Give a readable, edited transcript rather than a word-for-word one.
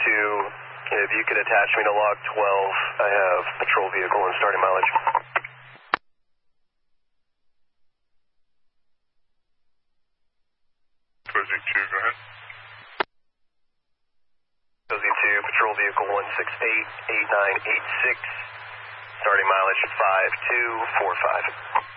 if you could attach me to log 12, I have patrol vehicle and starting mileage. Cozy 2, go ahead. Cozy 2, patrol vehicle 168-8986, starting mileage 5245.